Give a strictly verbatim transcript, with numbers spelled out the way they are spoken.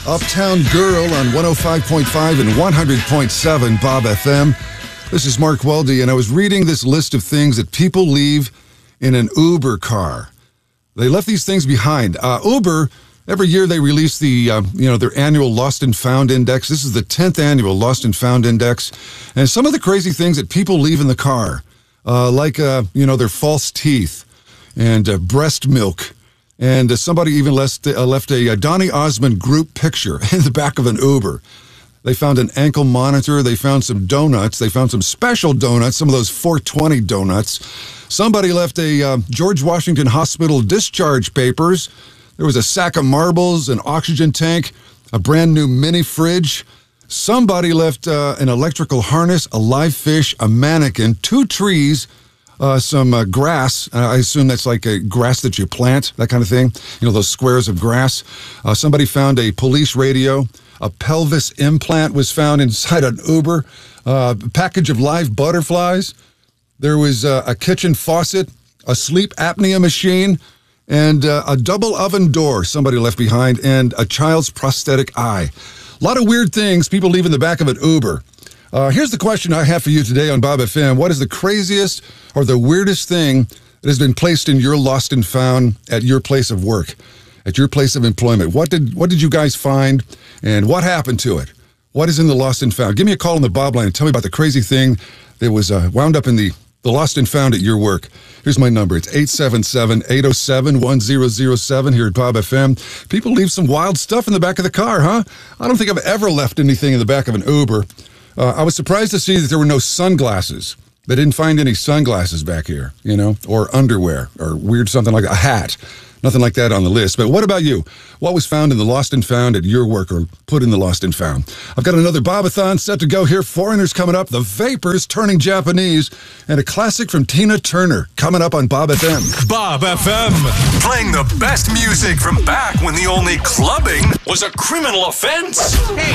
Uptown Girl on one oh five point five and one hundred point seven Bob F M. This is Mark Weldy, and I was reading this list of things that people leave in an Uber car. They left these things behind. Uh, Uber, every year they release the, uh, you know, their annual Lost and Found Index. This is the tenth annual Lost and Found Index. And some of the crazy things that people leave in the car, uh, like, uh, you know, their false teeth and uh, breast milk. And uh, somebody even left, uh, left a, a Donny Osmond group picture in the back of an Uber. They found an ankle monitor. They found some donuts. They found some special donuts, some of those four twenty donuts. Somebody left a uh, George Washington Hospital discharge papers. There was a sack of marbles, an oxygen tank, a brand new mini fridge. Somebody left uh, an electrical harness, a live fish, a mannequin, two trees, Uh, some uh, grass. Uh, I assume that's like a grass that you plant, that kind of thing. You know, those squares of grass. Uh, somebody found a police radio. A pelvis implant was found inside an Uber. Uh, a package of live butterflies. There was uh, a kitchen faucet, a sleep apnea machine, and uh, a double oven door somebody left behind, and a child's prosthetic eye. A lot of weird things people leave in the back of an Uber. Uh, here's the question I have for you today on Bob F M. What is the craziest or the weirdest thing that has been placed in your lost and found at your place of work, at your place of employment? What did what did you guys find, and what happened to it? What is in the lost and found? Give me a call on the Bob line and tell me about the crazy thing that was uh, wound up in the, the lost and found at your work. Here's my number. It's eight seven seven, eight oh seven, one oh oh seven here at Bob F M. People leave some wild stuff in the back of the car, huh? I don't think I've ever left anything in the back of an Uber. Uh, I was surprised to see that there were no sunglasses. They didn't find any sunglasses back here, you know, or underwear, or weird something like a hat. Nothing like that on the list. But what about you? What was found in the lost and found at your work, or put in the lost and found? I've got another Bobathon set to go here. Foreigners coming up, the Vapors turning Japanese, and a classic from Tina Turner coming up on Bob F M. Bob F M, playing the best music from back when the only clubbing was a criminal offense. Hey.